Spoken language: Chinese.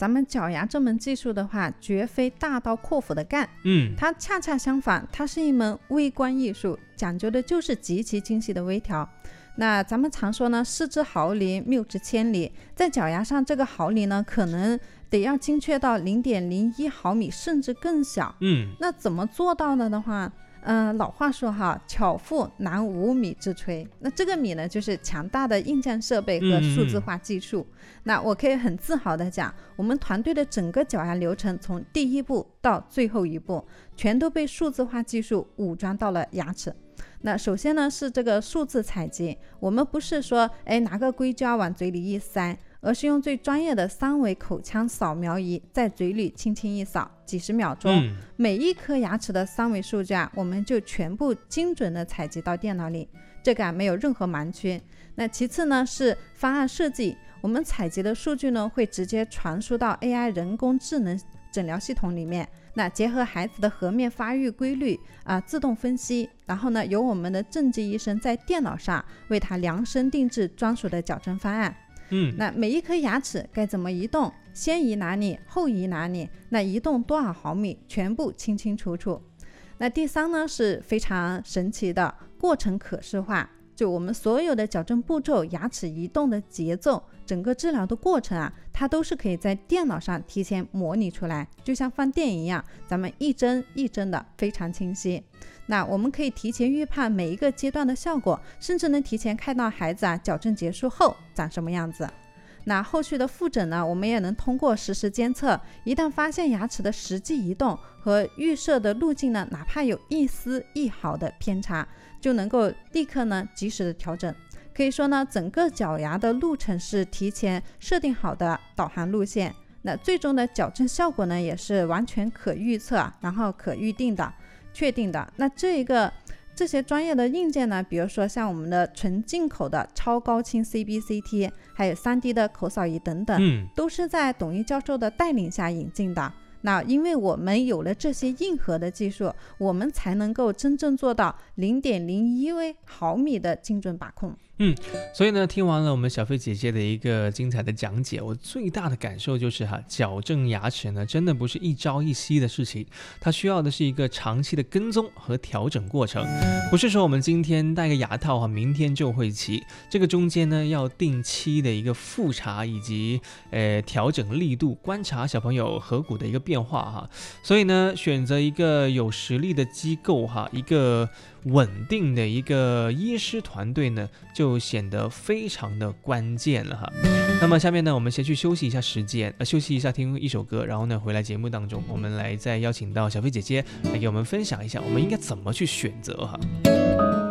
咱们矫牙这门技术的话，绝非大刀阔斧的干，它恰恰相反，它是一门微观艺术，讲究的就是极其精细的微调。那咱们常说呢，失之毫厘，谬之千里，在矫牙上这个毫厘呢，可能得要精确到 0.01 毫米，甚至更小。那怎么做到的话，老话说哈，巧妇难无米之炊。那这个米呢，就是强大的硬件设备和数字化技术。那我可以很自豪的讲，我们团队的整个矫牙流程，从第一步到最后一步，全都被数字化技术武装到了牙齿。那首先呢，是这个数字采集，我们不是说拿个硅胶往嘴里一塞，而是用最专业的3维口腔扫描仪在嘴里轻轻一扫，几十秒钟，每一颗牙齿的3维数据我们就全部精准的采集到电脑里，这个没有任何盲区。那其次呢，是方案设计，我们采集的数据呢会直接传输到 AI 人工智能诊疗系统里面，那结合孩子的颌面发育规律自动分析，然后呢由我们的正畸医生在电脑上为他量身定制专属的矫正方案。那每一颗牙齿该怎么移动，先移哪里，后移哪里，那移动多少毫米，全部清清楚楚。那第三呢，是非常神奇的过程可视化，就我们所有的矫正步骤，牙齿移动的节奏，整个治疗的过程它都是可以在电脑上提前模拟出来，就像放电影一样，咱们一帧一帧的非常清晰。那我们可以提前预判每一个阶段的效果，甚至能提前看到孩子矫正结束后长什么样子。那后续的复诊呢，我们也能通过实时监测，一旦发现牙齿的实际移动和预设的路径呢，哪怕有一丝一毫的偏差，就能够立刻呢及时的调整。可以说呢，整个矫牙的路程是提前设定好的导航路线，那最终的矫正效果呢，也是完全可预测，然后可预定的、确定的。那这些专业的硬件呢，比如说像我们的纯进口的超高清 CBCT， 还有 3D 的口扫仪等等，都是在董一教授的带领下引进的。那因为我们有了这些硬核的技术，我们才能够真正做到 0.01 毫米的精准把控。 所以呢，听完了我们小飞姐姐的一个精彩的讲解，我最大的感受就是矫正牙齿呢，真的不是一朝一夕的事情，它需要的是一个长期的跟踪和调整过程，不是说我们今天戴个牙套明天就会齐，这个中间呢要定期的一个复查以及调整力度，观察小朋友颌骨的一个变化所以呢，选择一个有实力的机构一个稳定的一个医师团队呢，就显得非常的关键了那么下面呢，我们先去休息一下时间，休息一下听一首歌，然后呢回来节目当中，我们来再邀请到小飞姐姐来给我们分享一下，我们应该怎么去选择